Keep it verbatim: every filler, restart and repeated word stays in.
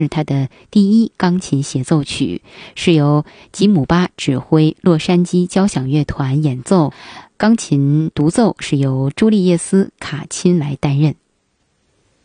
是他的第一钢琴协奏曲，是由吉姆巴指挥洛杉矶交响乐团演奏，钢琴独奏是由朱利叶斯·卡钦来担任。